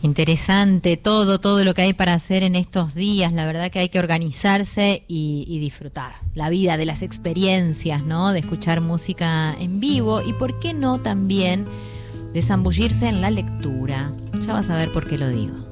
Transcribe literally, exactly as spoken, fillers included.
Interesante todo, todo lo que hay para hacer en estos días. La verdad que hay que organizarse y, y disfrutar la vida, de las experiencias, ¿no? De escuchar música en vivo y, ¿por qué no, también de zambullirse en la lectura? Ya vas a ver por qué lo digo.